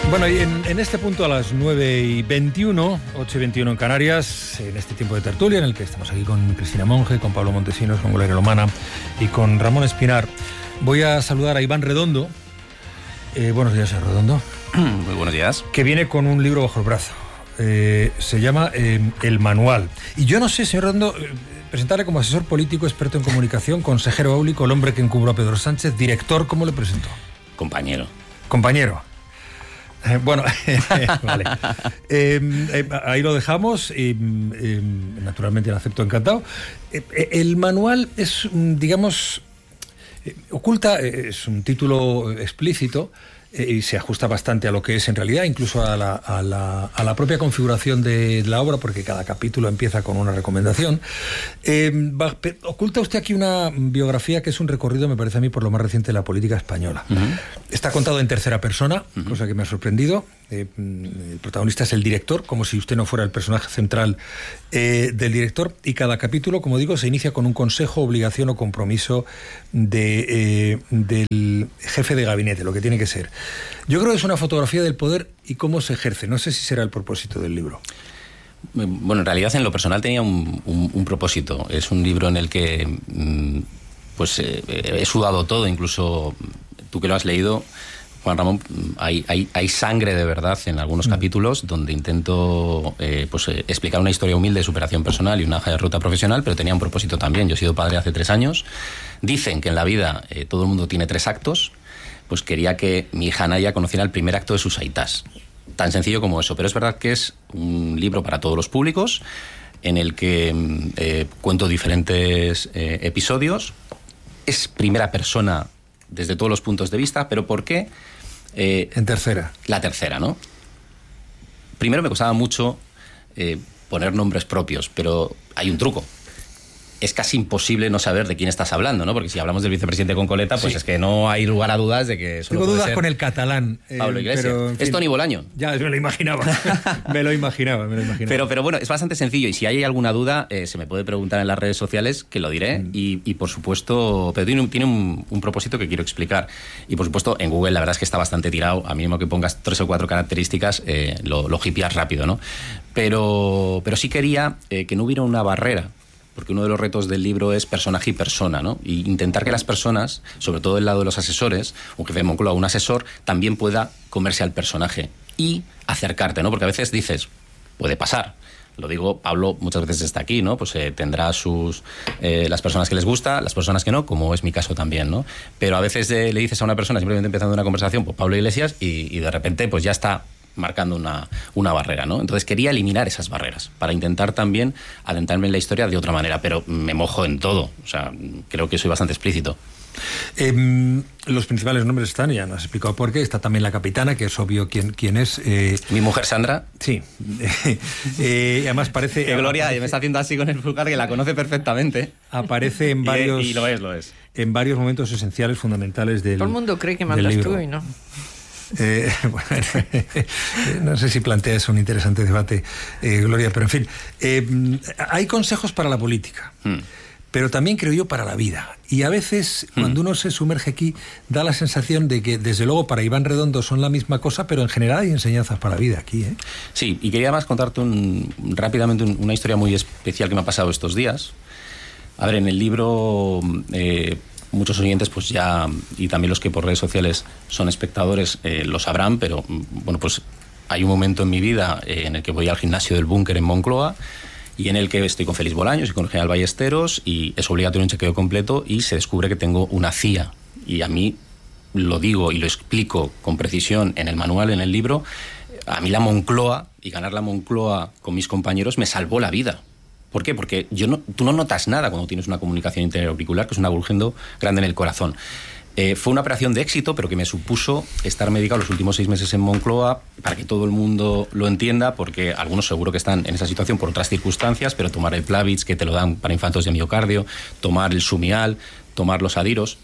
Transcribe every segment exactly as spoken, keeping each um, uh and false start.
Bueno, y en, en este punto a las nueve y veintiuno, ocho y veintiuno en Canarias, en este tiempo de tertulia en el que estamos aquí con Cristina Monge, con Pablo Montesinos, con Gloria Lomana y con Ramón Espinar, voy a saludar a Iván Redondo. Eh, buenos días, señor Redondo. Muy buenos días. Que viene con un libro bajo el brazo. Eh, se llama eh, El Manual. Y yo no sé, señor Redondo, eh, presentarle como asesor político, experto en comunicación, consejero áulico, el hombre que encubrió a Pedro Sánchez, director, ¿cómo le presento? Compañero. Compañero. Eh, bueno, vale. Eh, eh, ahí lo dejamos y eh, naturalmente lo acepto encantado. Eh, el manual es, digamos, eh, oculta, eh, es un título explícito eh, y se ajusta bastante a lo que es en realidad, incluso a la, a la, a la propia configuración de la obra, porque cada capítulo empieza con una recomendación. Eh, va, oculta usted aquí una biografía que es un recorrido, me parece a mí, por lo más reciente de la política española. Uh-huh. Está contado en tercera persona, uh-huh. cosa que me ha sorprendido. Eh, el protagonista es el director, como si usted no fuera el personaje central eh, del director, y cada capítulo, como digo, se inicia con un consejo, obligación o compromiso de, eh, del jefe de gabinete, lo que tiene que ser. Yo creo que es una fotografía del poder y cómo se ejerce. No sé si será el propósito del libro. Bueno, en realidad en lo personal tenía un, un, un propósito. Es un libro en el que pues eh, he sudado todo, incluso tú que lo has leído, Juan Ramón, hay, hay, hay sangre de verdad en algunos mm. capítulos donde intento eh, pues, eh, explicar una historia humilde de superación personal y una hoja de ruta profesional, pero tenía un propósito también. Yo he sido padre hace tres años. Dicen que en la vida eh, todo el mundo tiene tres actos. Pues quería que mi hija Naya conociera el primer acto de sus aitas. Tan sencillo como eso. Pero es verdad que es un libro para todos los públicos, en el que eh, cuento diferentes eh, episodios. Es primera persona desde todos los puntos de vista, pero ¿por qué? Eh, en tercera. La tercera, ¿no? Primero me costaba mucho eh, poner nombres propios, pero hay un truco. Es casi imposible no saber de quién estás hablando, ¿no? Porque si hablamos del vicepresidente con coleta, pues sí. es que no hay lugar a dudas de que solo Tengo puede dudas ser con el catalán. Eh, Pablo Iglesias. Pero, en fin, es Toni Bolaño. Ya, me lo imaginaba. me lo imaginaba, me lo imaginaba. Pero, pero bueno, es bastante sencillo. Y si hay alguna duda, eh, se me puede preguntar en las redes sociales, que lo diré. Mm. Y, y por supuesto, pero tiene, un, tiene un, un propósito que quiero explicar. Y por supuesto, en Google la verdad es que está bastante tirado. A mí mismo que pongas tres o cuatro características, eh, lo, lo hipeas rápido, ¿no? Pero, pero sí quería eh, que no hubiera una barrera, porque uno de los retos del libro es personaje y persona, ¿no? Y intentar que las personas, sobre todo del lado de los asesores, un jefe de Moncloa, un asesor, también pueda comerse al personaje y acercarte, ¿no? Porque a veces dices, puede pasar. Lo digo, Pablo muchas veces está aquí, ¿no? Pues eh, tendrá sus eh, las personas que les gusta, las personas que no, como es mi caso también, ¿no? Pero a veces eh, le dices a una persona, simplemente empezando una conversación, pues Pablo Iglesias, y, y de repente pues ya está marcando una, una barrera, ¿no? Entonces quería eliminar esas barreras para intentar también adentrarme en la historia de otra manera, pero me mojo en todo, o sea, creo que soy bastante explícito. Eh, los principales nombres están, ya nos has explicado por qué, está también la capitana, que es obvio quién, quién es. Eh, Mi mujer Sandra. Sí. eh, además parece... Que Gloria aparece, me está haciendo así con el pulgar, que la conoce perfectamente. Aparece en varios... Y, y lo es, lo es. En varios momentos esenciales, fundamentales del Todo el mundo cree que mandas tú y no. Eh, bueno, no sé si planteas un interesante debate, eh, Gloria, pero en fin, eh, hay consejos para la política, hmm. pero también creo yo para la vida. Y a veces, hmm. cuando uno se sumerge aquí, da la sensación de que, desde luego, para Iván Redondo son la misma cosa, pero en general hay enseñanzas para la vida aquí, ¿eh? Sí, y quería además contarte un, rápidamente un, una historia muy especial que me ha pasado estos días. A ver, en el libro... Eh, muchos oyentes pues ya, y también los que por redes sociales son espectadores, eh, lo sabrán, pero bueno, pues hay un momento en mi vida eh, en el que voy al gimnasio del Búnker en Moncloa y en el que estoy con Félix Bolaños y con el general Ballesteros y es obligatorio un chequeo completo y se descubre que tengo una C I A. Y a mí, lo digo y lo explico con precisión en el manual, en el libro, a mí la Moncloa y ganar la Moncloa con mis compañeros me salvó la vida. ¿Por qué? Porque yo no, tú no notas nada cuando tienes una comunicación interauricular, que es un agujero grande en el corazón. Eh, fue una operación de éxito, pero que me supuso estar medicado los últimos seis meses en Moncloa, para que todo el mundo lo entienda, porque algunos seguro que están en esa situación por otras circunstancias, pero tomar el Plavix, que te lo dan para infartos de miocardio, tomar el Sumial, tomar los Adiros,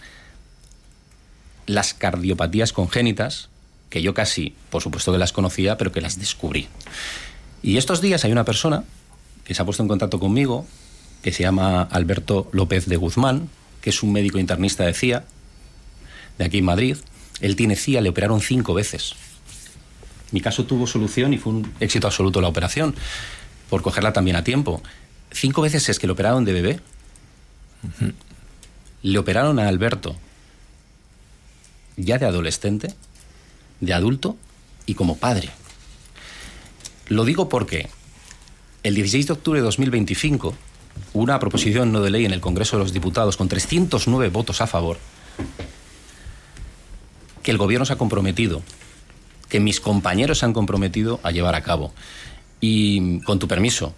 las cardiopatías congénitas, que yo casi, por supuesto que las conocía, pero que las descubrí. Y estos días hay una persona que se ha puesto en contacto conmigo, que se llama Alberto López de Guzmán, que es un médico internista de C I A, de aquí en Madrid. Él tiene C I A, le operaron cinco veces. Mi caso tuvo solución y fue un éxito absoluto la operación, por cogerla también a tiempo. Cinco veces es que le operaron de bebé. Uh-huh. Le operaron a Alberto ya de adolescente, de adulto y como padre. Lo digo porque el dieciséis de octubre de dos mil veinticinco, una proposición no de ley en el Congreso de los Diputados con trescientos nueve votos a favor, que el gobierno se ha comprometido, que mis compañeros se han comprometido a llevar a cabo. Y, con tu permiso,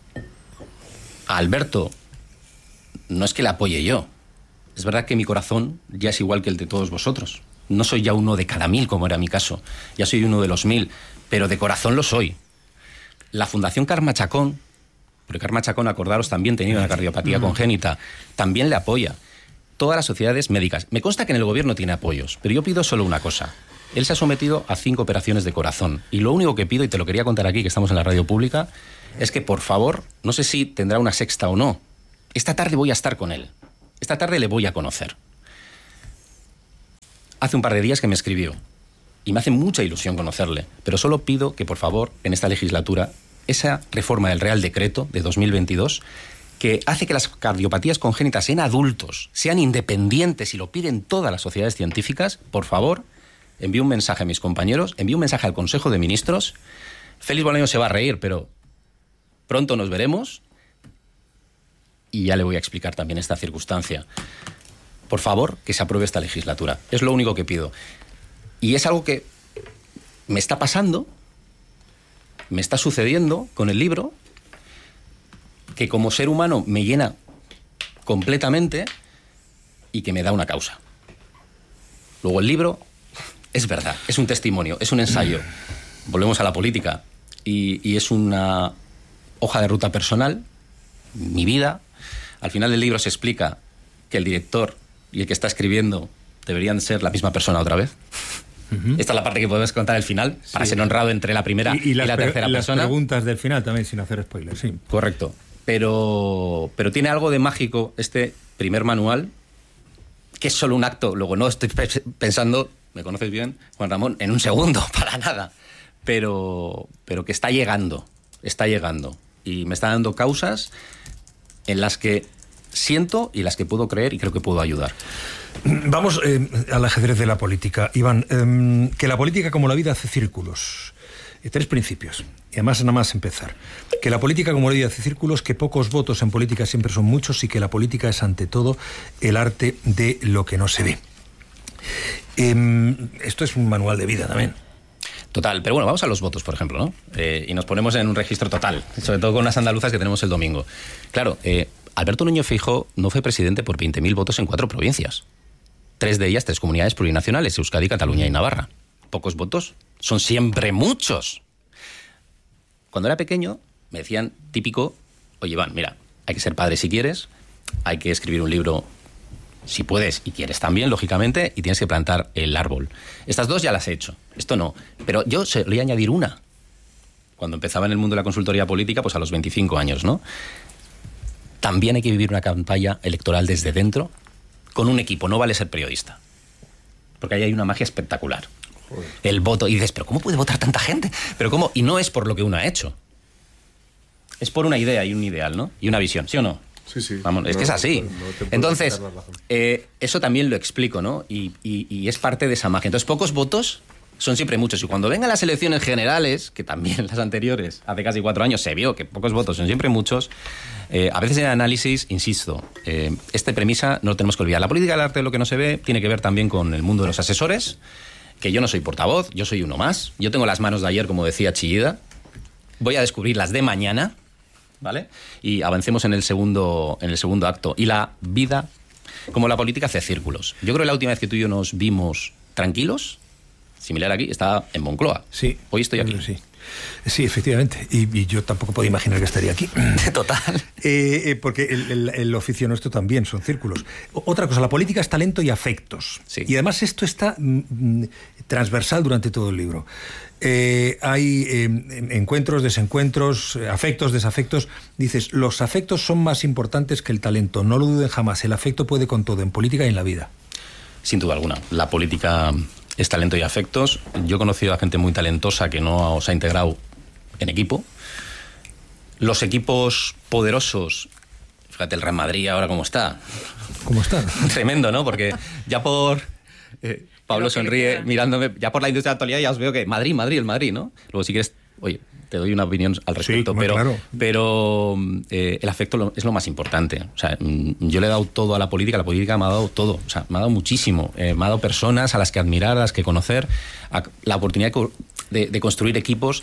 a Alberto no es que le apoye yo. Es verdad que mi corazón ya es igual que el de todos vosotros. No soy ya uno de cada mil, como era mi caso. Ya soy uno de los mil, pero de corazón lo soy. La Fundación Karma Chacón, porque Karma Chacón, acordaros, también tenía una cardiopatía congénita, también le apoya. Todas las sociedades médicas. Me consta que en el gobierno tiene apoyos, pero yo pido solo una cosa. Él se ha sometido a cinco operaciones de corazón. Y lo único que pido, y te lo quería contar aquí, que estamos en la radio pública, es que, por favor, no sé si tendrá una sexta o no, esta tarde voy a estar con él. Esta tarde le voy a conocer. Hace un par de días que me escribió. Y me hace mucha ilusión conocerle. Pero solo pido que, por favor, en esta legislatura, esa reforma del Real Decreto de dos mil veintidós, que hace que las cardiopatías congénitas en adultos sean independientes y lo piden todas las sociedades científicas, por favor, envíe un mensaje a mis compañeros, envíe un mensaje al Consejo de Ministros. Félix Bolaño se va a reír, pero pronto nos veremos y ya le voy a explicar también esta circunstancia. Por favor, que se apruebe esta legislatura. Es lo único que pido. Y es algo que me está pasando, me está sucediendo con el libro, que como ser humano me llena completamente y que me da una causa. Luego el libro es verdad, es un testimonio, es un ensayo. Volvemos a la política y, y es una hoja de ruta personal, mi vida. Al final del libro se explica que el director y el que está escribiendo deberían ser la misma persona otra vez. Uh-huh. Esta es la parte que podemos contar al final, sí, para ser honrado entre la primera y, y, y la tercera las persona. Las preguntas del final también, sin hacer spoilers, sí. Correcto. Pero, pero tiene algo de mágico este primer manual, que es solo un acto. Luego no estoy pensando, me conoces bien, Juan Ramón, en un segundo, para nada. Pero, pero que está llegando, está llegando. Y me está dando causas en las que siento y las que puedo creer y creo que puedo ayudar. Vamos eh, al ajedrez de la política. Iván, eh, que la política, como la vida, hace círculos. Eh, tres principios. Y además, nada más empezar. Que la política, como la vida, hace círculos, que pocos votos en política siempre son muchos y que la política es, ante todo, el arte de lo que no se ve. Eh, esto es un manual de vida también. Total, pero bueno, vamos a los votos, por ejemplo, ¿no? Eh, y nos ponemos en un registro total, sobre todo con unas andaluzas que tenemos el domingo. Claro, eh, Alberto Núñez Feijóo no fue presidente por veinte mil votos en cuatro provincias. Tres de ellas, tres comunidades plurinacionales, Euskadi, Cataluña y Navarra. Pocos votos son siempre muchos. Cuando era pequeño me decían, típico, oye, Iván, mira, hay que ser padre si quieres, hay que escribir un libro si puedes y quieres también, lógicamente, y tienes que plantar el árbol. Estas dos ya las he hecho, esto no. Pero yo solía añadir una. Cuando empezaba en el mundo de la consultoría política, pues a los veinticinco años, ¿no? También hay que vivir una campaña electoral desde dentro, con un equipo, no vale ser periodista. Porque ahí hay una magia espectacular. Joder. El voto, y dices, ¿pero cómo puede votar tanta gente? ¿Pero cómo? Y no es por lo que uno ha hecho. Es por una idea y un ideal, ¿no? Y una visión, ¿sí o no? Sí, sí. Vamos, es no, que es así. No, no Entonces, eh, eso también lo explico, ¿no? Y, y, y es parte de esa magia. Entonces, pocos votos son siempre muchos. Y cuando vengan las elecciones generales, que también las anteriores, hace casi cuatro años, se vio que pocos votos son siempre muchos, eh, a veces en el análisis, insisto, eh, esta premisa no lo tenemos que olvidar. La política del arte de lo que no se ve tiene que ver también con el mundo de los asesores, que yo no soy portavoz, yo soy uno más. Yo tengo las manos de ayer, como decía Chillida. Voy a descubrir las de mañana, ¿vale? Y avancemos en el segundo, en el segundo acto. Y la vida, como la política, hace círculos. Yo creo que la última vez que tú y yo nos vimos tranquilos, similar aquí, estaba en Moncloa. Sí. Hoy estoy aquí. Sí, sí, efectivamente. Y, y yo tampoco podía imaginar que estaría aquí. Total. Eh, eh, porque el, el, el oficio nuestro también son círculos. O, otra cosa, la política es talento y afectos. Sí. Y además esto está mm, transversal durante todo el libro. Eh, hay eh, encuentros, desencuentros, afectos, desafectos. Dices, los afectos son más importantes que el talento. No lo duden jamás. El afecto puede con todo, en política y en la vida. Sin duda alguna. La política es talento y afectos. Yo he conocido a gente muy talentosa que no se ha integrado en equipo. Los equipos poderosos, fíjate el Real Madrid ahora cómo está. ¿Cómo está? Tremendo, ¿no? Porque ya por... Eh, Pablo sonríe mirándome, ya por la industria de actualidad ya os veo que Madrid, Madrid, el Madrid, ¿no? Luego si quieres, oye, te doy una opinión al respecto, sí, pero, claro. pero eh, el afecto lo, es lo más importante. O sea, yo le he dado todo a la política, la política me ha dado todo, o sea, me ha dado muchísimo, eh, me ha dado personas a las que admirar, a las que conocer, a, la oportunidad de, de construir equipos,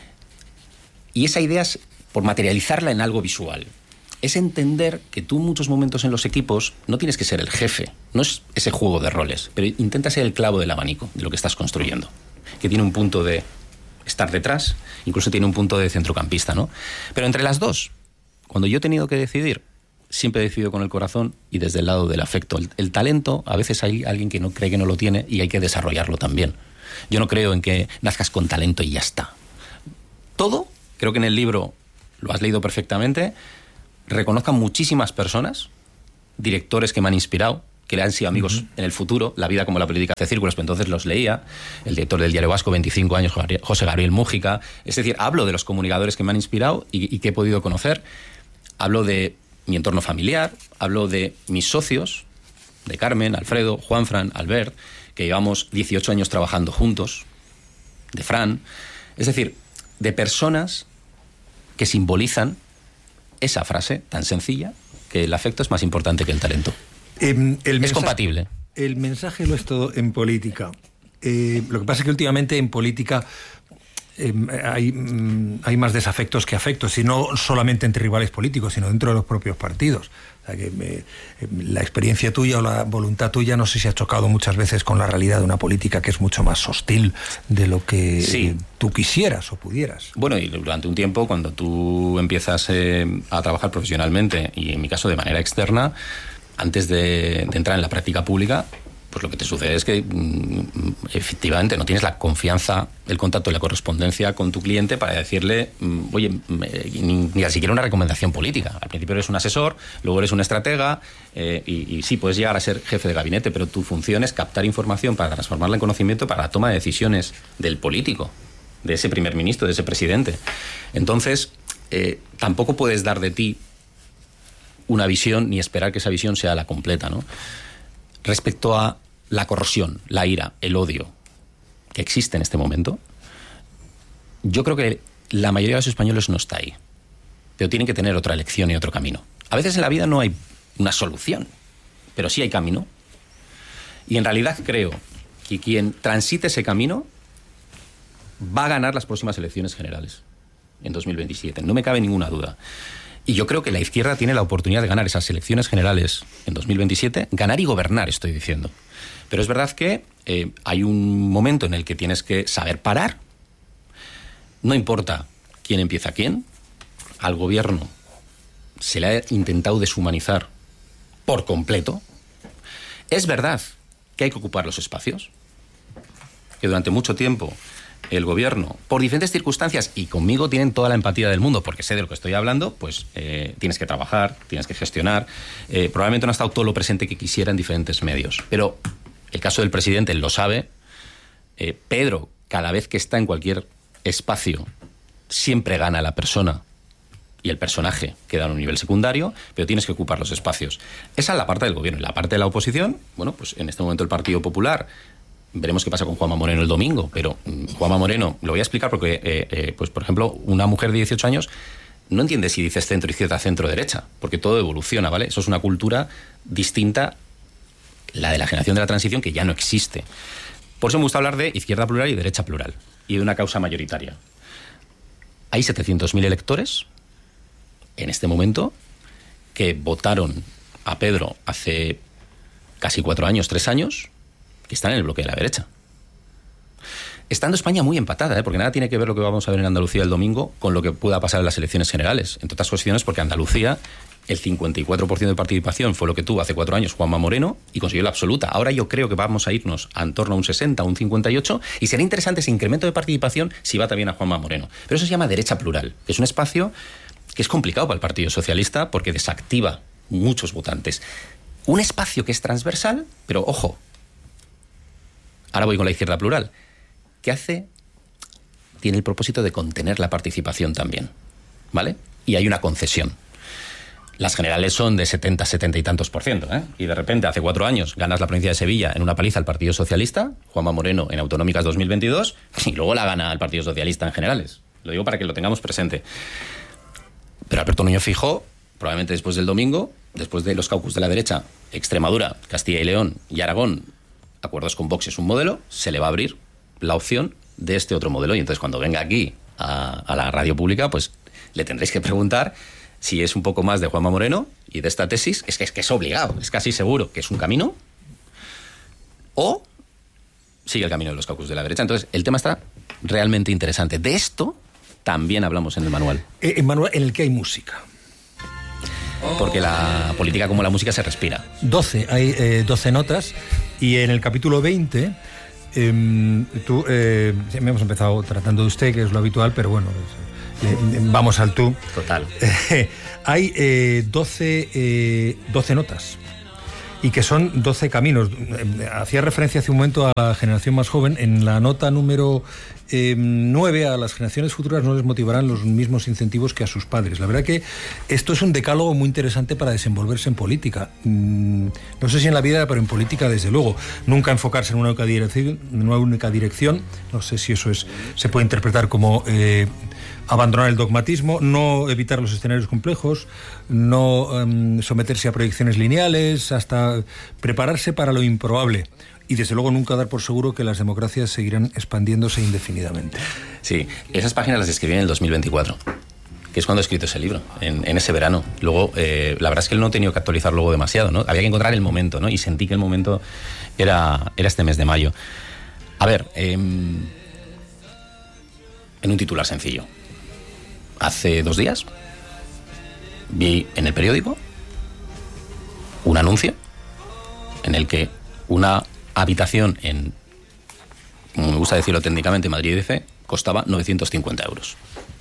y esa idea es por materializarla en algo visual. Es entender que tú en muchos momentos en los equipos no tienes que ser el jefe, no es ese juego de roles, pero intenta ser el clavo del abanico de lo que estás construyendo, que tiene un punto de estar detrás, incluso tiene un punto de centrocampista, ¿no? Pero entre las dos, cuando yo he tenido que decidir, siempre he decidido con el corazón y desde el lado del afecto. El, el talento, a veces hay alguien que no cree que no lo tiene y hay que desarrollarlo también. Yo no creo en que nazcas con talento y ya está. Todo, creo que en el libro lo has leído perfectamente, reconozcan muchísimas personas, directores que me han inspirado, que le han sido amigos uh-huh. en el futuro, la vida como la política hace círculos, pero entonces los leía, el director del Diario Vasco, veinticinco años, José Gabriel Mújica, es decir, hablo de los comunicadores que me han inspirado y, y que he podido conocer, hablo de mi entorno familiar, hablo de mis socios, de Carmen, Alfredo, Juanfran, Albert, que llevamos dieciocho años trabajando juntos, de Fran, es decir, de personas que simbolizan esa frase tan sencilla, que el afecto es más importante que el talento. Eh, el es mensaje, compatible. El mensaje lo es todo en política. Eh, lo que pasa es que últimamente en política eh, hay, hay más desafectos que afectos, y no solamente entre rivales políticos, sino dentro de los propios partidos. O sea, que eh, la experiencia tuya o la voluntad tuya no sé si ha chocado muchas veces con la realidad de una política que es mucho más hostil de lo que sí. eh, tú quisieras o pudieras. Bueno, y durante un tiempo, cuando tú empiezas eh, a trabajar profesionalmente, y en mi caso de manera externa, antes de, de entrar en la práctica pública, pues lo que te sucede es que mmm, efectivamente no tienes la confianza, el contacto y la correspondencia con tu cliente para decirle, mmm, oye, ni, ni siquiera una recomendación política. Al principio eres un asesor, luego eres un estratega, eh, y, y sí, puedes llegar a ser jefe de gabinete, pero tu función es captar información para transformarla en conocimiento para la toma de decisiones del político, de ese primer ministro, de ese presidente. Entonces, eh, tampoco puedes dar de ti una visión ni esperar que esa visión sea la completa, ¿no? Respecto a la corrosión, la ira, el odio que existe en este momento, yo creo que la mayoría de los españoles no está ahí, pero tienen que tener otra elección y otro camino. A veces en la vida no hay una solución, pero sí hay camino, y en realidad creo que quien transite ese camino va a ganar las próximas elecciones generales en dos mil veintisiete, no me cabe ninguna duda. Y yo creo que la izquierda tiene la oportunidad de ganar esas elecciones generales en dos mil veintisiete, ganar y gobernar, estoy diciendo. Pero es verdad que eh, hay un momento en el que tienes que saber parar. No importa quién empieza quién. Al gobierno se le ha intentado deshumanizar por completo. Es verdad que hay que ocupar los espacios, que durante mucho tiempo el gobierno, por diferentes circunstancias, y conmigo tienen toda la empatía del mundo, porque sé de lo que estoy hablando, pues eh, tienes que trabajar, tienes que gestionar, eh, probablemente no ha estado todo lo presente que quisiera en diferentes medios, pero el caso del presidente él lo sabe. eh, Pedro, cada vez que está en cualquier espacio, siempre gana la persona y el personaje queda en un nivel secundario, pero tienes que ocupar los espacios. Esa es la parte del gobierno. Y la parte de la oposición, bueno, pues en este momento el Partido Popular, veremos qué pasa con Juanma Moreno el domingo, pero Juanma Moreno, lo voy a explicar porque, eh, eh, pues por ejemplo, una mujer de dieciocho años no entiende si dices centro izquierda, centro derecha, porque todo evoluciona, ¿vale? Eso es una cultura distinta, la de la generación de la transición, que ya no existe. Por eso me gusta hablar de izquierda plural y derecha plural, y de una causa mayoritaria. Hay setecientos mil electores en este momento que votaron a Pedro hace casi cuatro años, tres años, que están en el bloque de la derecha. Estando España muy empatada, ¿eh? Porque nada tiene que ver lo que vamos a ver en Andalucía el domingo con lo que pueda pasar en las elecciones generales. Entre otras cuestiones porque Andalucía, el cincuenta y cuatro por ciento de participación fue lo que tuvo hace cuatro años Juanma Moreno y consiguió la absoluta. Ahora yo creo que vamos a irnos a en torno a un sesenta, un cincuenta y ocho, y será interesante ese incremento de participación si va también a Juanma Moreno. Pero eso se llama derecha plural. Es un espacio que es complicado para el Partido Socialista porque desactiva muchos votantes. Un espacio que es transversal, pero ojo, Ahora voy con la izquierda plural. ¿Qué hace? Tiene el propósito de contener la participación también, ¿vale? Y hay una concesión. Las generales son de setenta, setenta y tantos por ciento, ¿eh? Y de repente, hace cuatro años, ganas la provincia de Sevilla en una paliza al Partido Socialista, Juanma Moreno en autonómicas dos mil veintidós, y luego la gana el Partido Socialista en generales. Lo digo para que lo tengamos presente. Pero Alberto Núñez Feijóo, probablemente después del domingo, después de los caucus de la derecha, Extremadura, Castilla y León y Aragón, acuerdos con Vox es un modelo, se le va a abrir la opción de este otro modelo. Y entonces, cuando venga aquí a, a la radio pública, pues le tendréis que preguntar si es un poco más de Juanma Moreno y de esta tesis, es que, es que es obligado, es casi seguro que es un camino, o sigue el camino de los caucus de la derecha. Entonces, el tema está realmente interesante. De esto también hablamos en el manual. Eh, en manual en el que hay música. Porque la política, como la música, se respira. doce, hay eh, doce notas, y en el capítulo veinte, eh, tú, eh, hemos empezado tratando de usted, que es lo habitual, pero bueno, eh, vamos al tú. Total. Eh, hay eh, doce, eh, doce notas, y que son doce caminos. Hacía referencia hace un momento a la generación más joven. En la nota número eh, nueve, a las generaciones futuras no les motivarán los mismos incentivos que a sus padres. La verdad que esto es un decálogo muy interesante para desenvolverse en política. Mm, no sé si en la vida, pero en política desde luego. Nunca enfocarse en una única dirección, en una única dirección. No sé si eso es, se puede interpretar como eh, abandonar el dogmatismo, no evitar los escenarios complejos, no um, someterse a proyecciones lineales, hasta prepararse para lo improbable. Y desde luego nunca dar por seguro que las democracias seguirán expandiéndose indefinidamente. Sí, esas páginas las escribí en el dos mil veinticuatro, que es cuando he escrito ese libro, en, en ese verano. Luego, eh, la verdad es que no he tenido que actualizar luego demasiado, ¿no? Había que encontrar el momento, ¿no? Y sentí que el momento era, era este mes de mayo. A ver, eh, en un titular sencillo. Hace dos días vi en el periódico un anuncio en el que una habitación en, como me gusta decirlo técnicamente, Madrid I D F, costaba novecientos cincuenta euros.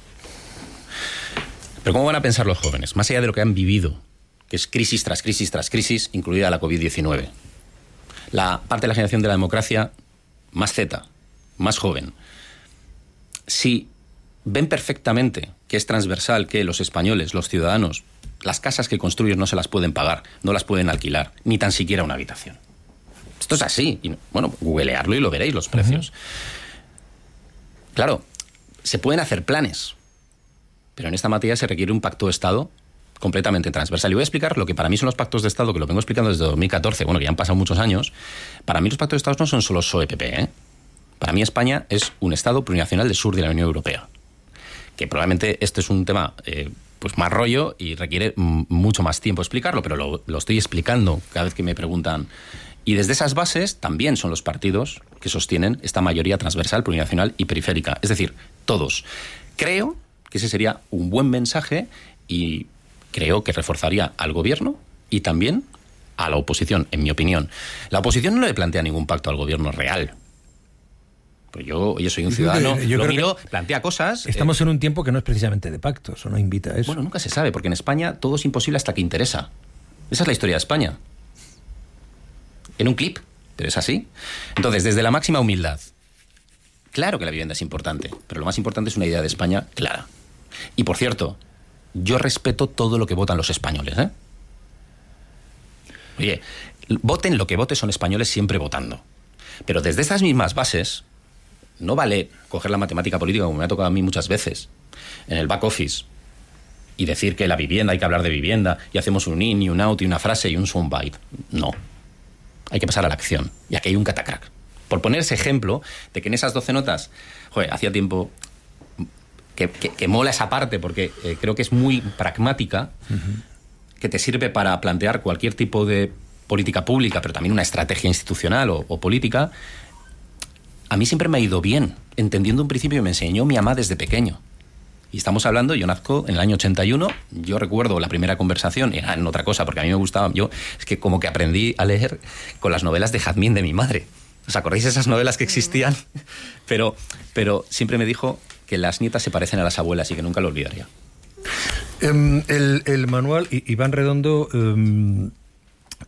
Pero ¿cómo van a pensar los jóvenes? Más allá de lo que han vivido, que es crisis tras crisis tras crisis, incluida la covid diecinueve. La parte de la generación de la democracia más Z, más joven. Si ven perfectamente que es transversal, que los españoles, los ciudadanos, las casas que construyen no se las pueden pagar, no las pueden alquilar, ni tan siquiera una habitación. Esto es así. Y, bueno, googlearlo y lo veréis, los precios. Uh-huh. Claro, se pueden hacer planes, pero en esta materia se requiere un pacto de Estado completamente transversal. Y voy a explicar lo que para mí son los pactos de Estado, que lo vengo explicando desde dos mil catorce, bueno, que ya han pasado muchos años. Para mí los pactos de Estado no son solo S O E-P P, ¿eh? Para mí España es un Estado plurinacional del sur de la Unión Europea. Que probablemente este es un tema eh, pues más rollo y requiere m- mucho más tiempo explicarlo, pero lo, lo estoy explicando cada vez que me preguntan. Y desde esas bases también son los partidos que sostienen esta mayoría transversal, plurinacional y periférica. Es decir, todos. Creo que ese sería un buen mensaje y creo que reforzaría al gobierno y también a la oposición, en mi opinión. La oposición no le plantea ningún pacto al gobierno real. Pues yo, yo soy un ciudadano, yo lo miro, plantea cosas. Estamos eh, en un tiempo que no es precisamente de pactos, o no invita a eso. Bueno, nunca se sabe, porque en España todo es imposible hasta que interesa. Esa es la historia de España. En un clip, pero es así. Entonces, desde la máxima humildad, claro que la vivienda es importante, pero lo más importante es una idea de España clara. Y por cierto, yo respeto todo lo que votan los españoles, ¿eh? Oye, voten lo que voten, son españoles siempre votando. Pero desde estas mismas bases, no vale coger la matemática política, como me ha tocado a mí muchas veces, en el back office, y decir que la vivienda, hay que hablar de vivienda, y hacemos un in y un out y una frase y un soundbite. No. Hay que pasar a la acción. Y aquí hay un catacrack. Por poner ese ejemplo de que en esas doce notas, joder, hacía tiempo que, que, que mola esa parte, porque eh, creo que es muy pragmática, uh-huh. que te sirve para plantear cualquier tipo de política pública, pero también una estrategia institucional o, o política. A mí siempre me ha ido bien, entendiendo un principio que me enseñó mi mamá desde pequeño. Y estamos hablando, yo nazco en el año ochenta y uno, yo recuerdo la primera conversación, era en otra cosa, porque a mí me gustaba, yo es que como que aprendí a leer con las novelas de Jazmín de mi madre. ¿Os acordáis de esas novelas que existían? Pero, pero siempre me dijo que las nietas se parecen a las abuelas y que nunca lo olvidaría. Um, el, el manual, Iván Redondo... Um...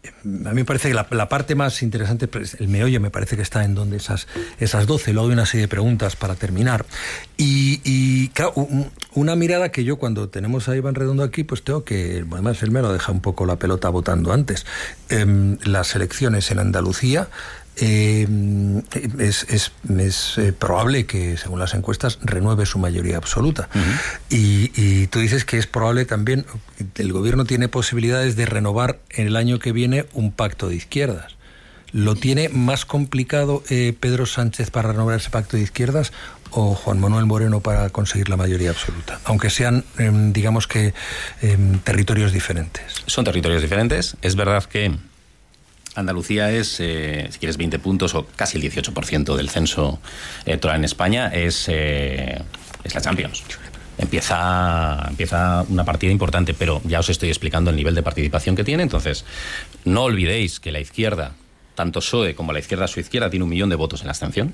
a mí me parece que la, la parte más interesante, el meollo, me parece que está en donde esas, esas doce, luego hay una serie de preguntas para terminar. Y, y claro, un, una mirada que yo cuando tenemos a Iván Redondo aquí, pues tengo que, además él me lo deja un poco la pelota votando antes. Eh, las elecciones en Andalucía, Eh, es, es, es eh, probable que, según las encuestas, renueve su mayoría absoluta. Uh-huh. y, y tú dices que es probable también, el gobierno tiene posibilidades de renovar en el año que viene un pacto de izquierdas. ¿Lo tiene más complicado eh, Pedro Sánchez para renovar ese pacto de izquierdas o Juan Manuel Moreno para conseguir la mayoría absoluta? Aunque sean, eh, digamos que, eh, territorios diferentes. Son territorios diferentes. Es verdad que Andalucía es, eh, si quieres, veinte puntos o casi el dieciocho por ciento del censo electoral en España. Es, eh, es la Champions. Empieza, empieza una partida importante, pero ya os estoy explicando el nivel de participación que tiene. Entonces, no olvidéis que la izquierda, tanto P S O E como la izquierda su izquierda, tiene un millón de votos en la abstención,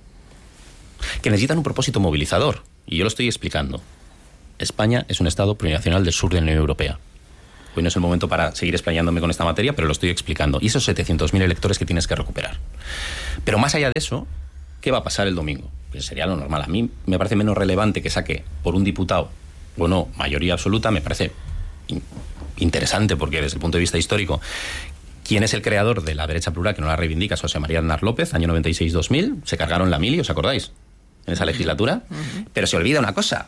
que necesitan un propósito movilizador. Y yo lo estoy explicando. España es un Estado plurinacional del sur de la Unión Europea. Hoy no es el momento para seguir explayándome con esta materia, pero lo estoy explicando. Y esos setecientos mil electores que tienes que recuperar. Pero más allá de eso, ¿qué va a pasar el domingo? Pues sería lo normal. A mí me parece menos relevante que saque por un diputado o no mayoría absoluta. Me parece in- interesante porque desde el punto de vista histórico, ¿quién es el creador de la derecha plural que no la reivindica? José María Aznar López, año noventa y seis dos mil. Se cargaron la mili, ¿os acordáis? En esa legislatura. Uh-huh. Pero se olvida una cosa.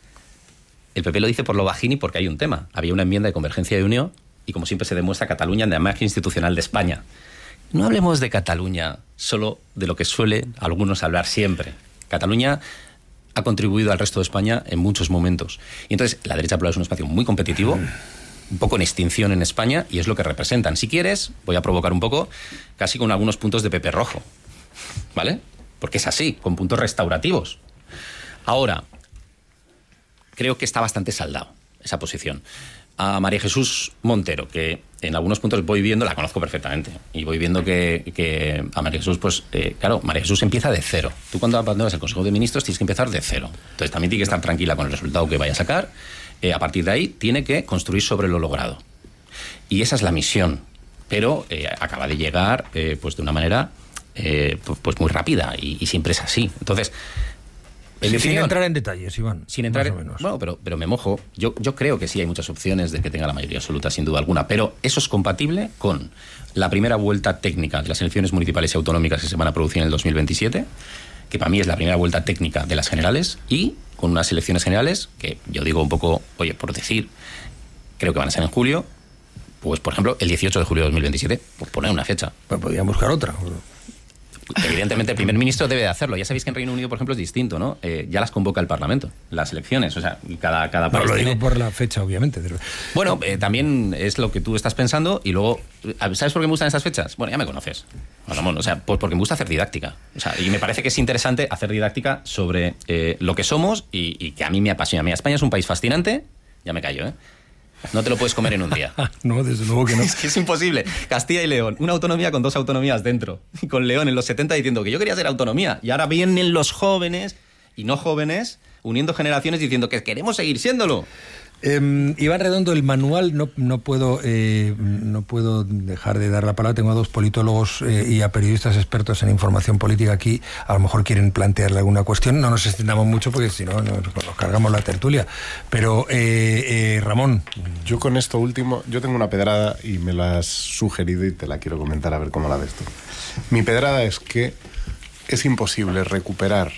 El P P lo dice por lo bajini porque hay un tema. Había una enmienda de Convergencia de Unión y, como siempre se demuestra, Cataluña en la margen institucional de España. No hablemos de Cataluña solo de lo que suelen algunos hablar siempre. Cataluña ha contribuido al resto de España en muchos momentos. Y entonces la derecha plural es un espacio muy competitivo, un poco en extinción en España, y es lo que representan. Si quieres, voy a provocar un poco, casi con algunos puntos de Pepe Rojo, ¿vale? Porque es así, con puntos restaurativos. Ahora, creo que está bastante saldado esa posición. A María Jesús Montero, que en algunos puntos voy viendo, la conozco perfectamente, y voy viendo que, que a María Jesús, pues, eh, claro, María Jesús empieza de cero. Tú cuando abandonas el Consejo de Ministros tienes que empezar de cero. Entonces también tiene que estar tranquila con el resultado que vaya a sacar. Eh, a partir de ahí tiene que construir sobre lo logrado. Y esa es la misión. Pero eh, acaba de llegar eh, pues de una manera eh, pues muy rápida, y, y siempre es así. Entonces, sin opinión, entrar en detalles, Iván. Sin entrar en, bueno, pero, pero me mojo. Yo, yo creo que sí hay muchas opciones de que tenga la mayoría absoluta, sin duda alguna. Pero eso es compatible con la primera vuelta técnica de las elecciones municipales y autonómicas que se van a producir en el dos mil veintisiete, que para mí es la primera vuelta técnica de las generales, y con unas elecciones generales que yo digo un poco, oye, por decir, creo que van a ser en julio, pues por ejemplo el dieciocho de julio de dos mil veintisiete, por poner una fecha. Pues podrían buscar otra. Evidentemente el primer ministro debe de hacerlo. Ya sabéis que en Reino Unido, por ejemplo, es distinto, ¿no? Eh, ya las convoca el Parlamento, las elecciones. O sea, cada, cada país no, lo tiene... digo por la fecha, obviamente. Bueno, eh, también es lo que tú estás pensando. Y luego, ¿sabes por qué me gustan estas fechas? Bueno, ya me conoces. Bueno, o sea, pues porque me gusta hacer didáctica. O sea, y me parece que es interesante hacer didáctica sobre eh, lo que somos y, y que a mí me apasiona. Mira, España es un país fascinante. Ya me callo, ¿eh? No te lo puedes comer en un día. No, desde luego que no. Es que es imposible. Castilla y León, una autonomía con dos autonomías dentro. Y con León en los setenta diciendo que yo quería ser autonomía. Y ahora vienen los jóvenes y no jóvenes uniendo generaciones diciendo que queremos seguir siéndolo. Eh, Iván Redondo, el manual, no, no puedo eh, no puedo dejar de dar la palabra. Tengo a dos politólogos eh, y a periodistas expertos en información política aquí. A lo mejor quieren plantearle alguna cuestión. No nos extendamos mucho porque si no nos, nos cargamos la tertulia. Pero, eh, eh, Ramón. Yo con esto último, yo tengo una pedrada y me la has sugerido y te la quiero comentar a ver cómo la ves tú. Mi pedrada es que es imposible recuperar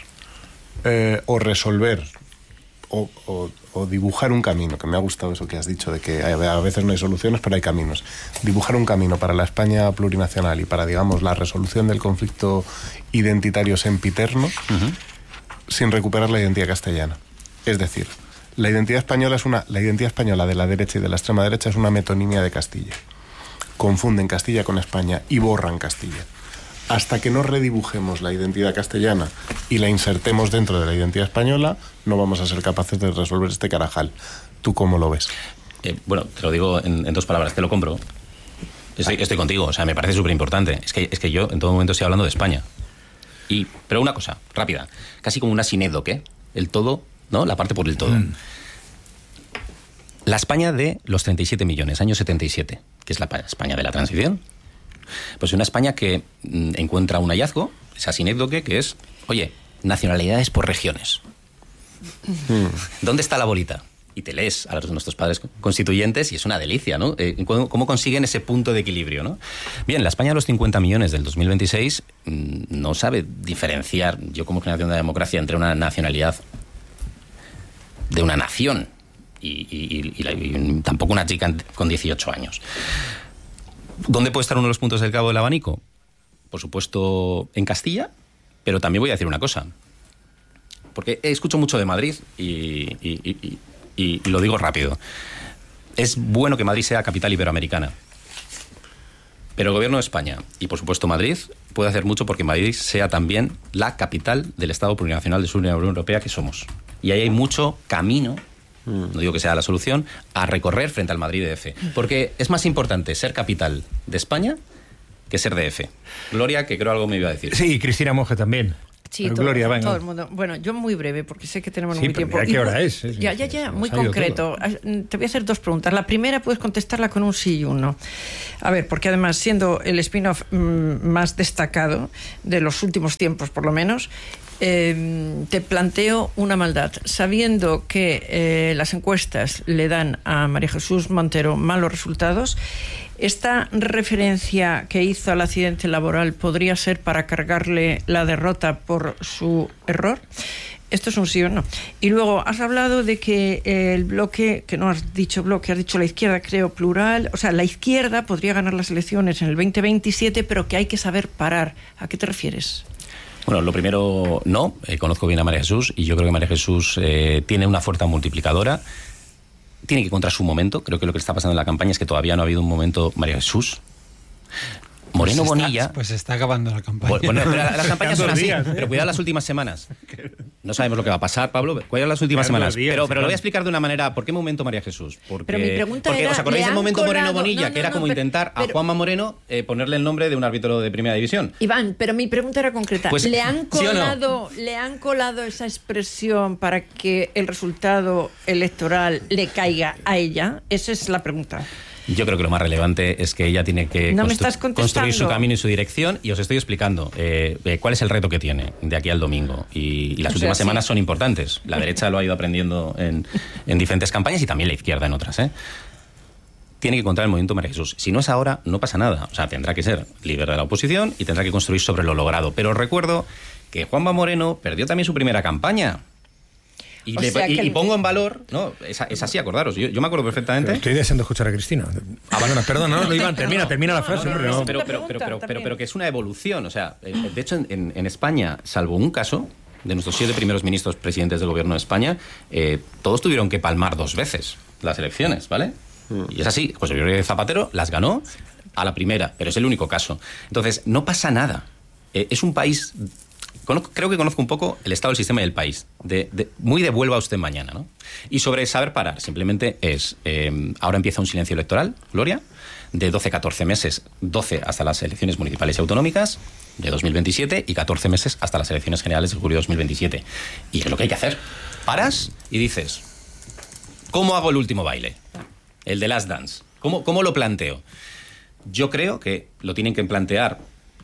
eh, o resolver O, o, o dibujar un camino, que me ha gustado eso que has dicho, de que a veces no hay soluciones, pero hay caminos. Dibujar un camino para la España plurinacional y para, digamos, la resolución del conflicto identitario sempiterno, uh-huh, sin recuperar la identidad castellana. Es decir, la identidad española es una, la identidad española de la derecha y de la extrema derecha es una metonimia de Castilla. Confunden Castilla con España y borran Castilla. Hasta que no redibujemos la identidad castellana y la insertemos dentro de la identidad española, no vamos a ser capaces de resolver este carajal. ¿Tú cómo lo ves? Eh, bueno, te lo digo en, en dos palabras, te lo compro. Estoy, estoy contigo, o sea, me parece súper importante. Es que, es que yo en todo momento estoy hablando de España. Y, pero una cosa, rápida, casi como una sinédoque, el todo, ¿no? La parte por el todo. Mm. La España de los treinta y siete millones, año setenta y siete, que es la España de la transición. Pues una España que mm, encuentra un hallazgo, esa sinécdoque, que es, oye, nacionalidades por regiones. Mm. ¿Dónde está la bolita? Y te lees a los, nuestros padres constituyentes y es una delicia, ¿no? Eh, ¿cómo, ¿Cómo consiguen ese punto de equilibrio, ¿no? Bien, la España de los cincuenta millones del dos mil veintiséis mmm, no sabe diferenciar, yo como generación de la democracia, entre una nacionalidad de una nación y, y, y, la, y tampoco una chica con dieciocho años. ¿Dónde puede estar uno de los puntos del cabo del abanico? Por supuesto, en Castilla, pero también voy a decir una cosa. Porque escucho mucho de Madrid y... y, y Y, y lo digo rápido. Es bueno que Madrid sea capital iberoamericana. Pero el gobierno de España, y por supuesto Madrid, puede hacer mucho porque Madrid sea también la capital del Estado plurinacional de la Unión Europea que somos. Y ahí hay mucho camino, no digo que sea la solución, a recorrer frente al Madrid D F. Porque es más importante ser capital de España que ser D F. Gloria, que creo algo me iba a decir. Sí, y Cristina Monge también. Sí, todo, Gloria, venga. todo el mundo. Bueno, yo muy breve, porque sé que tenemos sí, muy tiempo. ¿A qué hora es? es ya, ya, ya, muy concreto. Todo. Te voy a hacer dos preguntas. La primera puedes contestarla con un sí y un no. A ver, porque además, siendo el spin-off mmm, más destacado de los últimos tiempos, por lo menos, eh, te planteo una maldad. Sabiendo que eh, las encuestas le dan a María Jesús Montero malos resultados, ¿esta referencia que hizo al accidente laboral podría ser para cargarle la derrota por su error? Esto es un sí o no. Y luego has hablado de que el bloque, que no has dicho bloque, has dicho la izquierda, creo, plural. O sea, la izquierda podría ganar las elecciones en el veinte veintisiete, pero que hay que saber parar. ¿A qué te refieres? Bueno, lo primero, no. Eh, conozco bien a María Jesús y yo creo que María Jesús eh, tiene una fuerza multiplicadora. Tiene que encontrar su momento. Creo que lo que está pasando en la campaña es que todavía no ha habido un momento María Jesús. Moreno pues está, Bonilla... Pues se está acabando la campaña. Bueno, pero las campañas son así. días, ¿eh? Pero cuidado las últimas semanas. No sabemos lo que va a pasar, Pablo. Cuidado las últimas Quedan semanas. días, pero, pero claro. lo voy a explicar de una manera. ¿Por qué momento María Jesús? Porque, pero mi pregunta porque era, ¿os acordáis ¿le del momento han Moreno colado? Bonilla? No, no, que era no, como pero, intentar pero, a Juanma Moreno eh, ponerle el nombre de un árbitro de primera división. Iván, pero mi pregunta era concreta. Pues, ¿Le han ¿sí o no? colado, ¿le han colado esa expresión para que el resultado electoral le caiga a ella? Esa es la pregunta. Yo creo que lo más relevante es que ella tiene que no constru- me estás construir su camino y su dirección, y os estoy explicando eh, eh, cuál es el reto que tiene de aquí al domingo. Y, y las O sea, últimas sí. semanas son importantes. La derecha lo ha ido aprendiendo en, en diferentes campañas y también la izquierda en otras. ¿eh? Tiene que encontrar el movimiento María Jesús. Si no es ahora, no pasa nada. O sea, tendrá que ser líder de la oposición y tendrá que construir sobre lo logrado. Pero recuerdo que Juanma Moreno perdió también su primera campaña. Y, O le, sea y, que y el- pongo en valor, no, es, es así, acordaros, yo, yo me acuerdo perfectamente. Estoy deseando escuchar a Cristina. Ah, bueno, perdón, no, no, Iván, termina, termina la frase. no, hombre, no, no. no. pero, pero, pero, pero, pero, pero que es una evolución. O sea, eh, de hecho, en, en España, salvo un caso de nuestros siete primeros ministros presidentes del gobierno de España, eh, todos tuvieron que palmar dos veces las elecciones, ¿vale? Y es así. José Rodríguez Zapatero las ganó a la primera, pero es el único caso. Entonces, no pasa nada. Eh, es un país... Conozco, creo que conozco un poco el estado del sistema y del país. De, de, muy devuelva usted mañana, ¿no? Y sobre saber parar, simplemente es... Eh, ahora empieza un silencio electoral, Gloria, de doce a catorce meses, doce hasta las elecciones municipales y autonómicas de dos mil veintisiete y catorce meses hasta las elecciones generales de julio de dos mil veintisiete. Y es lo que hay que hacer. Paras y dices, ¿cómo hago el último baile? El de Last Dance. ¿Cómo, cómo lo planteo? Yo creo que lo tienen que plantear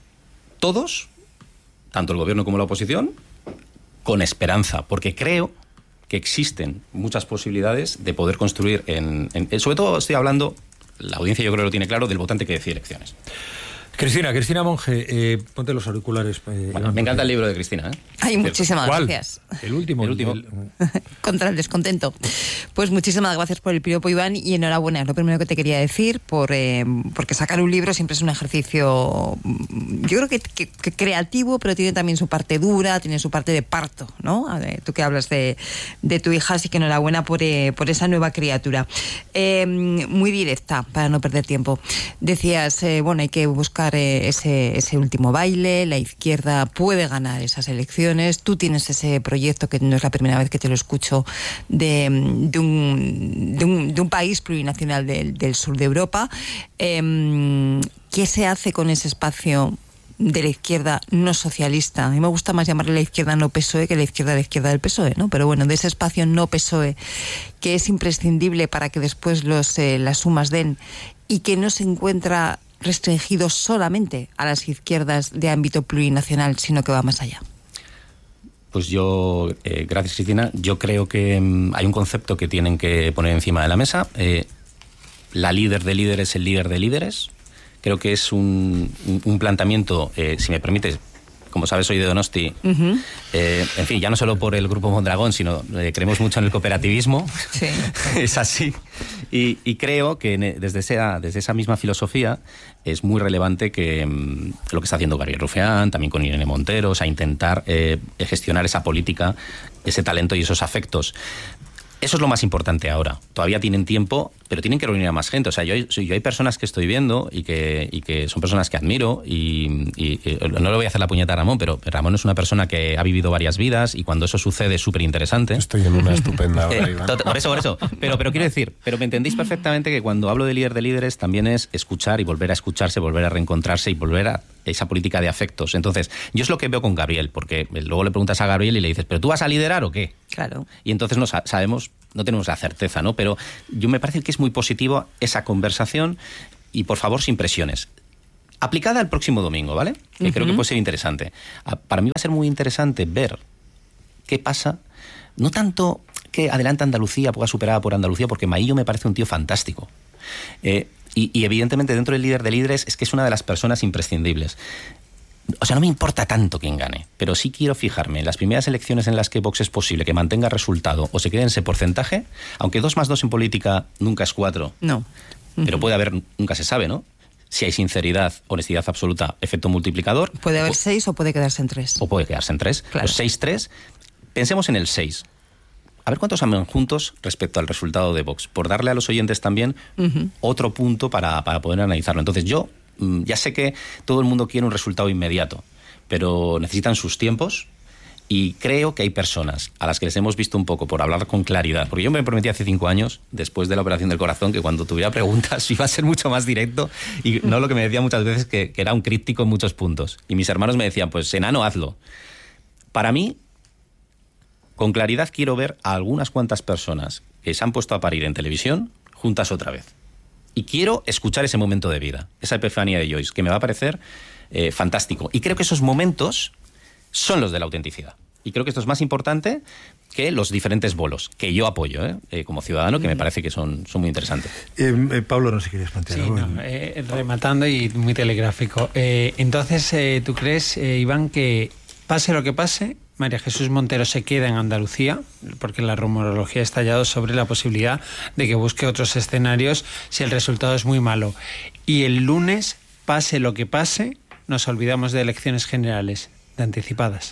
todos, tanto el gobierno como la oposición, con esperanza, porque creo que existen muchas posibilidades de poder construir en, en... Sobre todo estoy hablando, la audiencia yo creo que lo tiene claro, del votante que decide elecciones. Cristina, Cristina Monge, eh, ponte los auriculares. Eh, Bueno, Iván, me encanta el libro de Cristina, ¿eh? Ay, Cierto. muchísimas ¿Cuál? gracias. El último. El último. Contra el descontento. Pues muchísimas gracias por el piropo, Iván, y enhorabuena. Es lo primero que te quería decir, por, eh, porque sacar un libro siempre es un ejercicio, yo creo que, que, que creativo, pero tiene también su parte dura, tiene su parte de parto, ¿no? A ver, tú que hablas de, de tu hija, así que enhorabuena por, eh, por esa nueva criatura. Eh, muy directa, para no perder tiempo. Decías, eh, bueno, hay que buscar eh, ese ese último baile, la izquierda puede ganar esas elecciones, tú tienes ese proyecto, que no es la primera vez que te lo escucho, de, de, un, de, un, de un país plurinacional del, del sur de Europa. Eh, ¿Qué se hace con ese espacio de la izquierda no socialista. A mí me gusta más llamarle la izquierda no P S O E que la izquierda la izquierda del P S O E, ¿no? Pero bueno, de ese espacio no P S O E que es imprescindible para que después los, eh, las sumas den y que no se encuentra restringido solamente a las izquierdas de ámbito plurinacional, sino que va más allá. Pues yo, eh, gracias Cristina, yo creo que mm, hay un concepto que tienen que poner encima de la mesa. Eh, la líder de líderes, el líder de líderes. Creo que es un, un, un planteamiento, eh, si me permites, como sabes, soy de Donosti. Uh-huh. Eh, en fin, ya no solo por el Grupo Mondragón, sino eh, creemos mucho en el cooperativismo. Sí. Es así. Y, y creo que desde esa, desde esa misma filosofía es muy relevante que um, lo que está haciendo Gabriel Rufián, también con Irene Montero, o sea, intentar eh, gestionar esa política, ese talento y esos afectos. Eso es lo más importante ahora. Todavía tienen tiempo, pero tienen que reunir a más gente. O sea, yo, yo hay personas que estoy viendo y que, y que son personas que admiro y, y, y no le voy a hacer la puñeta a Ramón, pero Ramón es una persona que ha vivido varias vidas y cuando eso sucede es súper interesante. Estoy en una estupenda hora, Iván. Por eso, por eso. Pero, pero quiero decir, pero me entendéis perfectamente que cuando hablo de líder de líderes también es escuchar y volver a escucharse, volver a reencontrarse y volver a esa política de afectos. Entonces, yo es lo que veo con Gabriel, porque luego le preguntas a Gabriel y le dices, ¿pero tú vas a liderar o qué? Claro. Y entonces no sabemos, no tenemos la certeza, ¿no? Pero yo me parece que es muy positivo esa conversación y, por favor, sin presiones. Aplicada al próximo domingo, ¿vale? Que uh-huh. creo que puede ser interesante. Para mí va a ser muy interesante ver qué pasa, no tanto que adelante Andalucía, ponga superada por Andalucía, porque Maillo me parece un tío fantástico. Eh, y, y evidentemente dentro del líder de líderes es que es una de las personas imprescindibles. O sea, no me importa tanto quién gane, pero sí quiero fijarme en las primeras elecciones en las que Vox es posible que mantenga resultado o se quede en ese porcentaje, aunque dos más dos en política nunca es cuatro. No. Pero puede haber, nunca se sabe, ¿no? Si hay sinceridad, honestidad absoluta, efecto multiplicador. Puede haber o, seis o puede quedarse en tres. O puede quedarse en tres. Claro. Los seis tres. Pensemos en el seis. A ver cuántos andan juntos respecto al resultado de Vox, por darle a los oyentes también uh-huh. otro punto para, para poder analizarlo. Entonces yo ya sé que todo el mundo quiere un resultado inmediato, pero necesitan sus tiempos y creo que hay personas a las que les hemos visto un poco por hablar con claridad, porque yo me prometí hace cinco años, después de la operación del corazón, que cuando tuviera preguntas iba a ser mucho más directo y no lo que me decía muchas veces que, que era un críptico en muchos puntos. Y mis hermanos me decían, pues enano, hazlo. Para mí, con claridad quiero ver a algunas cuantas personas que se han puesto a parir en televisión juntas otra vez. Y quiero escuchar ese momento de vida, esa epifanía de Joyce, que me va a parecer eh, fantástico. Y creo que esos momentos son los de la autenticidad. Y creo que esto es más importante que los diferentes bolos, que yo apoyo ¿eh? Eh, como ciudadano, que me parece que son, son muy interesantes. Eh, eh, Pablo, no sé si querías plantear sí, algo. No, eh, rematando y muy telegráfico. Eh, entonces, eh, ¿tú crees, eh, Iván, que pase lo que pase, María Jesús Montero se queda en Andalucía, porque la rumorología ha estallado sobre la posibilidad de que busque otros escenarios si el resultado es muy malo? Y el lunes, pase lo que pase, nos olvidamos de elecciones generales, de anticipadas.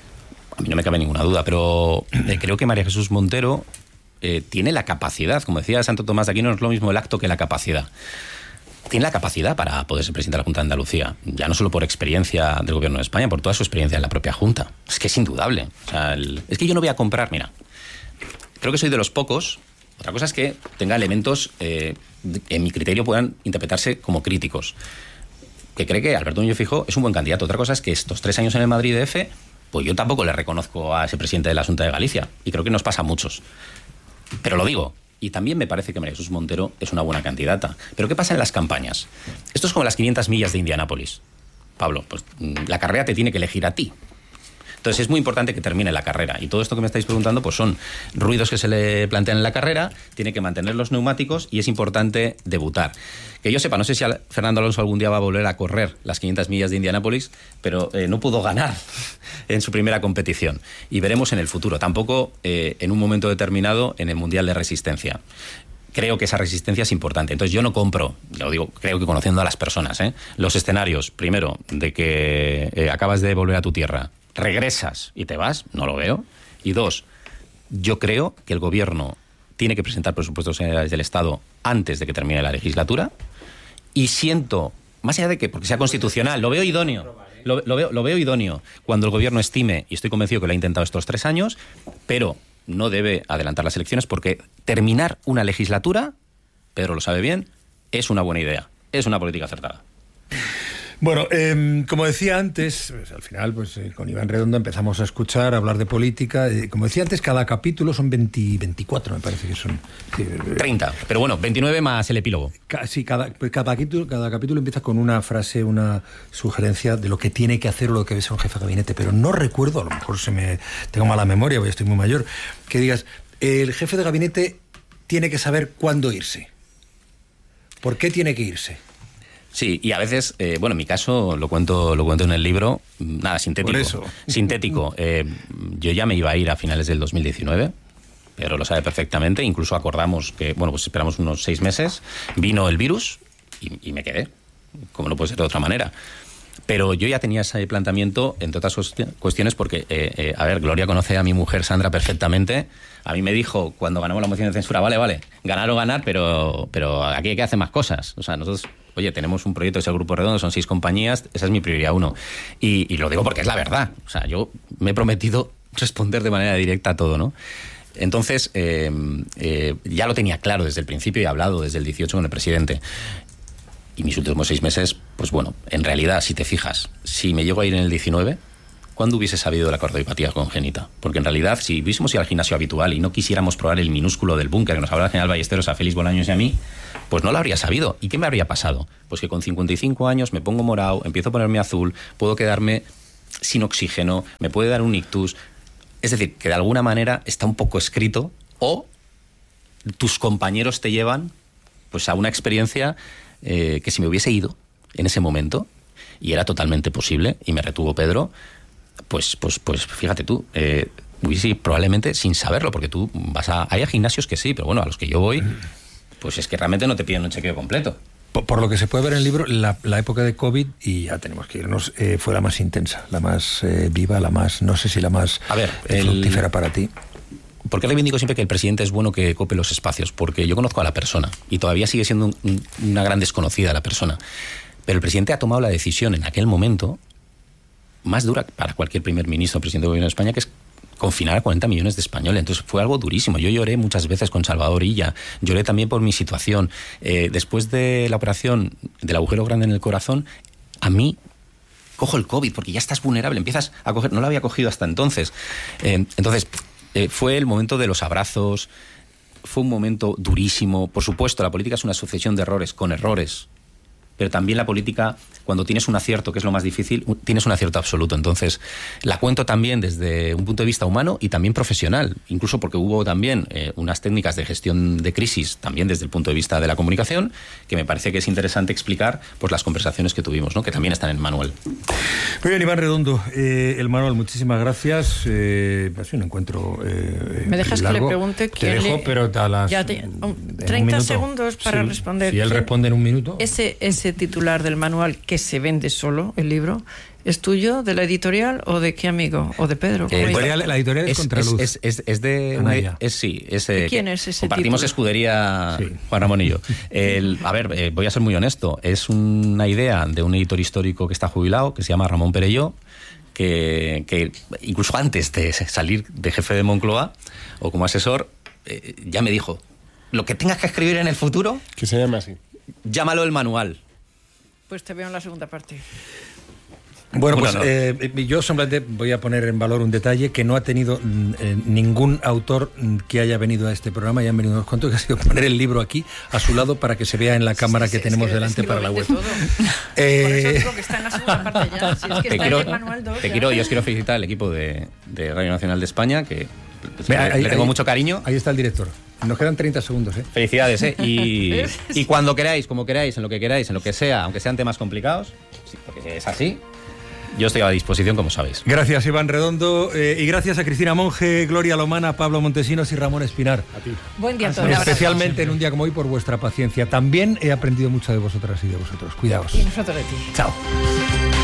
A mí no me cabe ninguna duda, pero eh, creo que María Jesús Montero eh, tiene la capacidad, como decía Santo Tomás de Aquino, no es lo mismo el acto que la capacidad. Tiene la capacidad para poder ser presidente de la Junta de Andalucía, ya no solo por experiencia del Gobierno de España, por toda su experiencia en la propia Junta. Es que es indudable. O sea, el, es que yo no voy a comprar, mira, creo que soy de los pocos. Otra cosa es que tenga elementos, eh, en mi criterio, puedan interpretarse como críticos. Que cree que Alberto Núñez Feijóo es un buen candidato. Otra cosa es que estos tres años en el Madrid D F, pues yo tampoco le reconozco a ese presidente de la Junta de Galicia. Y creo que nos pasa a muchos. Pero lo digo. Y también me parece que María Jesús Montero es una buena candidata. Pero ¿qué pasa en las campañas? Esto es como las quinientas millas de Indianápolis. Pablo, pues la carrera te tiene que elegir a ti. Entonces es muy importante que termine la carrera. Y todo esto que me estáis preguntando pues son ruidos que se le plantean en la carrera, tiene que mantener los neumáticos y es importante debutar. Que yo sepa, no sé si Fernando Alonso algún día va a volver a correr las quinientas millas de Indianápolis, pero eh, no pudo ganar en su primera competición. Y veremos en el futuro. Tampoco eh, en un momento determinado en el Mundial de Resistencia. Creo que esa resistencia es importante. Entonces yo no compro, lo digo, creo que conociendo a las personas, ¿eh? los escenarios, primero, de que eh, acabas de volver a tu tierra, regresas y te vas, no lo veo. Y dos, yo creo que el gobierno tiene que presentar presupuestos generales del Estado antes de que termine la legislatura. Y siento, más allá de que, porque sea constitucional, lo veo idóneo. Lo, lo, veo, lo veo idóneo cuando el gobierno estime, y estoy convencido que lo ha intentado estos tres años, pero no debe adelantar las elecciones porque terminar una legislatura, Pedro lo sabe bien, es una buena idea, es una política acertada. Bueno, eh, como decía antes, pues, al final, pues eh, con Iván Redondo empezamos a escuchar, a hablar de política. Eh, como decía antes, cada capítulo son veinte, veinticuatro, me parece que son. Sí, treinta, pero bueno, veintinueve más el epílogo. Ca sí, cada, cada, capítulo, cada capítulo empieza con una frase, una sugerencia de lo que tiene que hacer o lo que debe ser un jefe de gabinete, pero no recuerdo, a lo mejor se me tengo mala memoria, porque estoy muy mayor, que digas, el jefe de gabinete tiene que saber cuándo irse. ¿Por qué tiene que irse? Sí, y a veces, eh, bueno, en mi caso lo cuento, lo cuento en el libro, nada, sintético. Por eso. Sintético. Eh, yo ya me iba a ir a finales del dos mil diecinueve, Pedro lo sabe perfectamente, incluso acordamos que, bueno, pues esperamos unos seis meses, vino el virus y, y me quedé, como no puede ser de otra manera. Pero yo ya tenía ese planteamiento, entre otras cuestiones, porque, eh, eh, a ver, Gloria conoce a mi mujer Sandra perfectamente. A mí me dijo, cuando ganamos la moción de censura, vale, vale, ganar o ganar, pero, pero aquí hay que hacer más cosas. O sea, nosotros, oye, tenemos un proyecto, es el Grupo Redondo, son seis compañías, esa es mi prioridad uno. Y, y lo digo porque es la verdad. O sea, yo me he prometido responder de manera directa a todo, ¿no? Entonces, eh, eh, ya lo tenía claro desde el principio y he hablado desde el dieciocho con el presidente. Y mis últimos seis meses, pues bueno, en realidad, si te fijas, si me llego a ir en el diecinueve, ¿cuándo hubiese sabido de la cardiopatía congénita? Porque en realidad, si hubiésemos ido al gimnasio habitual y no quisiéramos probar el minúsculo del búnker que nos hablaba el general Ballesteros, a Félix Bolaños y a mí, pues no lo habría sabido. ¿Y qué me habría pasado? Pues que con cincuenta y cinco años me pongo morado, empiezo a ponerme azul, puedo quedarme sin oxígeno, me puede dar un ictus. Es decir, que de alguna manera está un poco escrito, o tus compañeros te llevan pues a una experiencia eh, que si me hubiese ido en ese momento, y era totalmente posible, y me retuvo Pedro, pues, pues, pues fíjate tú, eh, hubiese ido probablemente sin saberlo, porque tú vas a... Hay gimnasios que sí, pero bueno, a los que yo voy, pues es que realmente no te piden un chequeo completo. Por, por lo que se puede ver en el libro, la, la época de COVID, y ya tenemos que irnos, eh, fue la más intensa, la más eh, viva, la más, no sé si la más a ver, eh, el... fructífera para ti. ¿Por qué reivindico siempre que el presidente es bueno que cope los espacios? Porque yo conozco a la persona y todavía sigue siendo un, un, una gran desconocida la persona. Pero el presidente ha tomado la decisión en aquel momento más dura para cualquier primer ministro o presidente del gobierno de España, que es confinar a cuarenta millones de españoles. Entonces fue algo durísimo. Yo lloré muchas veces con Salvador Illa, lloré también por mi situación. Eh, después de la operación del agujero grande en el corazón, a mí cojo el COVID porque ya estás vulnerable, empiezas a coger, no lo había cogido hasta entonces. Eh, entonces... Eh, fue el momento de los abrazos, fue un momento durísimo. Por supuesto, la política es una sucesión de errores con errores, pero también la política, cuando tienes un acierto, que es lo más difícil, tienes un acierto absoluto. Entonces, la cuento también desde un punto de vista humano y también profesional, incluso porque hubo también eh, unas técnicas de gestión de crisis, también desde el punto de vista de la comunicación, que me parece que es interesante explicar pues las conversaciones que tuvimos, ¿no? Que también están en el manual. Muy bien, Iván Redondo, eh, el manual, muchísimas gracias. Eh, ha sido un encuentro eh, ¿Me dejas largo. que le pregunte quién Te dejo, le... pero a las... Ya te... treinta segundos para sí, responder. Si él responde en un minuto... Ese, ese titular del manual que se vende solo, el libro, ¿es tuyo, de la editorial o de qué amigo? ¿O de Pedro? Eh, editorial, la editorial es, es Contraluz. Es, es, es de... Una, es, sí, es, ¿De quién es ese compartimos título? Escudería, sí. Juan Ramón y yo. El, a ver, eh, voy a ser muy honesto. Es una idea de un editor histórico que está jubilado, que se llama Ramón Perelló, que, que incluso antes de salir de jefe de Moncloa o como asesor, eh, ya me dijo, lo que tengas que escribir en el futuro... Que se llame así. Llámalo el manual. Pues te veo en la segunda parte. Bueno, pues no, no. Eh, yo simplemente voy a poner en valor un detalle que no ha tenido eh, ningún autor que haya venido a este programa, y han venido unos cuantos, que ha sido poner el libro aquí a su lado para que se vea en la cámara sí, sí, que tenemos es que, delante es que para la web. Todo. Eh... Por eso digo que está en la segunda parte ya. Si es que te está quiero, en el manual dos, te quiero, yo os quiero felicitar al equipo de, de Radio Nacional de España, que Mira, le, ahí, le tengo ahí, mucho cariño. Ahí está el director. Nos quedan treinta segundos, ¿eh? Felicidades, ¿eh? Y, y cuando queráis, como queráis, en lo que queráis, en lo que sea, aunque sean temas complicados, sí, porque es así, yo estoy a la disposición, como sabéis. Gracias, Iván Redondo, eh, y gracias a Cristina Monge, Gloria Lomana, Pablo Montesinos y Ramón Espinar. A ti. Buen día a todos. Especialmente en un día como hoy por vuestra paciencia. También he aprendido mucho de vosotras y de vosotros. Cuidaos. Y nosotros de ti. Chao.